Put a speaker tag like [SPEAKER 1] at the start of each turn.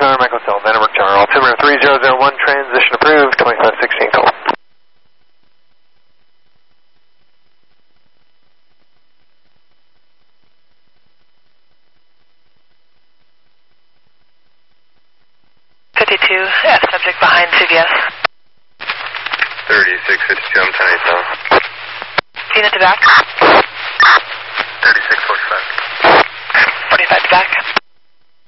[SPEAKER 1] Tower, Michael Cell, Vandenberg Tower, altimeter 3001, transition approved, 2516 call.
[SPEAKER 2] Subject behind CVS.
[SPEAKER 3] 3652, I'm 10-8 south.
[SPEAKER 2] Tina to back.
[SPEAKER 3] 3645.
[SPEAKER 2] 45 to back.